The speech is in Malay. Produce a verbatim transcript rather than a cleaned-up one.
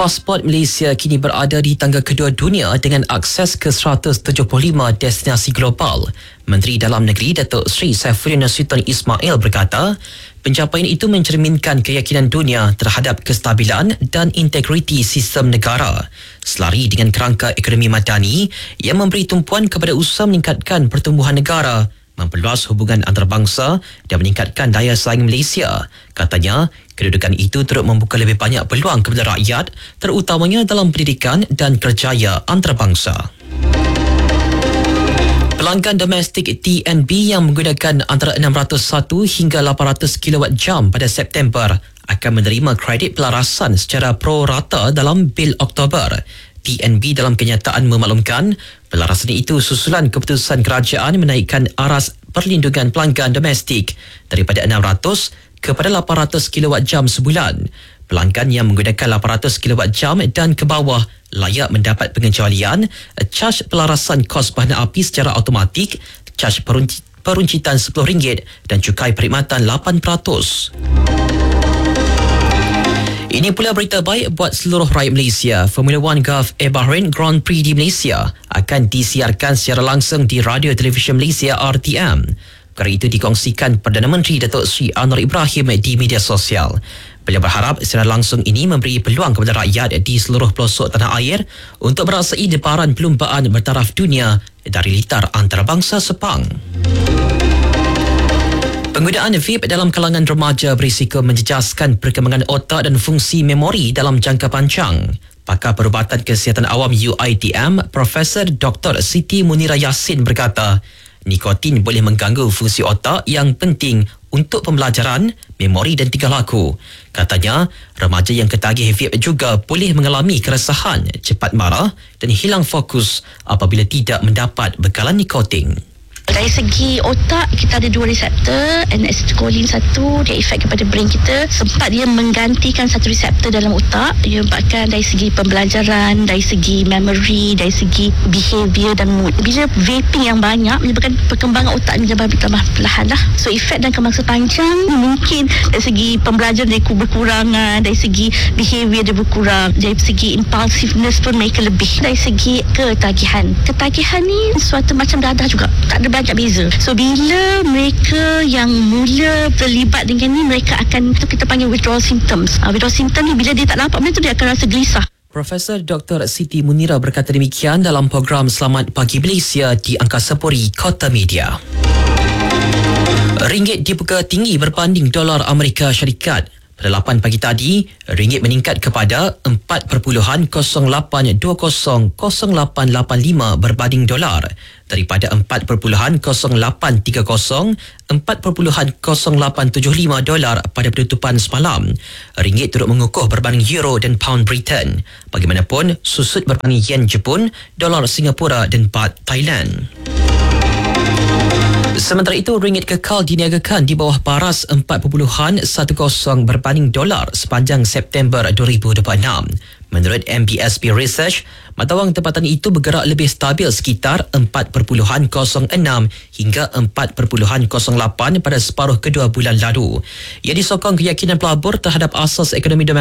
pasport Malaysia kini berada di tangga kedua dunia dengan akses ke seratus tujuh puluh lima destinasi global. Menteri Dalam Negeri Datuk Seri Saifuddin Nasution Ismail berkata, pencapaian itu mencerminkan keyakinan dunia terhadap kestabilan dan integriti sistem negara. Selari dengan kerangka ekonomi madani yang memberi tumpuan kepada usaha meningkatkan pertumbuhan negara, memperluas hubungan antarabangsa dan meningkatkan daya saing Malaysia. Katanya, kedudukan itu turut membuka lebih banyak peluang kepada rakyat, terutamanya dalam pendidikan dan kerjaya antarabangsa. Pelanggan domestik T N B yang menggunakan antara enam ratus satu hingga lapan ratus kilowatt jam pada September akan menerima kredit pelarasan secara pro rata dalam bil Oktober. T N B dalam kenyataan memaklumkan pelarasan itu susulan keputusan kerajaan menaikkan aras perlindungan pelanggan domestik daripada enam ratus kepada lapan ratus kilowatt jam sebulan. Pelanggan yang menggunakan lapan ratus kilowatt jam dan ke bawah layak mendapat pengecualian caj pelarasan kos bahan api secara automatik, caj perunc- peruncitan sepuluh ringgit dan cukai perkhidmatan lapan peratus. Ini pula berita baik buat seluruh rakyat Malaysia. Formula One Gulf Air Bahrain Grand Prix di Malaysia akan disiarkan secara langsung di Radio Televisyen Malaysia R T M. Perkara itu dikongsikan Perdana Menteri Datuk Seri Anwar Ibrahim di media sosial. Beliau berharap secara langsung ini memberi peluang kepada rakyat di seluruh pelosok tanah air untuk merasai debaran perlumbaan bertaraf dunia dari litar antarabangsa Sepang. Penggunaan vape dalam kalangan remaja berisiko menjejaskan perkembangan otak dan fungsi memori dalam jangka panjang. Pakar Perubatan Kesihatan Awam U I T M, Profesor Doktor Siti Munira Yassin berkata, nikotin boleh mengganggu fungsi otak yang penting untuk pembelajaran, memori dan tingkah laku. Katanya, remaja yang ketagih vape juga boleh mengalami keresahan, cepat marah dan hilang fokus apabila tidak mendapat bekalan nikotin. Dari segi otak, kita ada dua reseptor, N acetylcholine satu, dia efek kepada brain kita. Sempat dia menggantikan satu reseptor dalam otak. Dia menyebabkan dari segi pembelajaran, dari segi memory, dari segi behavior dan mood. Bila vaping yang banyak, menyebabkan perkembangan otak ni lebih tambah perlahan lah. So efek dan kemangsa panjang mungkin dari segi pembelajaran dia berkurangan, dari segi behavior dia berkurang, dari segi impulsiveness pun mereka lebih. Dari segi ketagihan. Ketagihan ni suatu macam dadah juga. Tak ada banyak beza. So bila mereka yang mula terlibat dengan ni, mereka akan, tu kita panggil withdrawal symptoms. Uh, withdrawal symptom ni bila dia tak dapat benda tu, dia akan rasa gelisah. Profesor Doktor Siti Munira berkata demikian dalam program Selamat Pagi Malaysia di Angkasa Puri Kota Media. Ringgit dibuka tinggi berbanding dolar Amerika Syarikat. Pada lapan pagi tadi, ringgit meningkat kepada empat perpuluhan kosong lapan dua kosong kosong lapan lapan lima berbanding dolar daripada empat perpuluhan kosong lapan tiga kosong empat perpuluhan kosong lapan tujuh lima dolar pada penutupan semalam. Ringgit turut mengukuh berbanding euro dan pound Britain. Bagaimanapun, susut berbanding yen Jepun, dolar Singapura dan baht Thailand. Sementara itu, ringgit kekal diniagakan di bawah paras empat perpuluhan satu kosong berbanding dolar sepanjang September dua ribu dua puluh enam. Menurut M B S P Research, mata wang tempatan itu bergerak lebih stabil sekitar empat perpuluhan kosong enam hingga empat perpuluhan kosong lapan pada separuh kedua bulan lalu. Ia disokong keyakinan pelabur terhadap asas ekonomi domestik